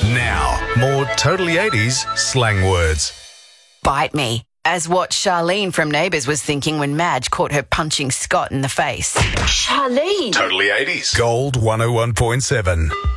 Now, more Totally 80s slang words. Bite me, as what Charlene from Neighbours was thinking when Madge caught her punching Scott in the face. Charlene! Totally 80s. Gold 101.7.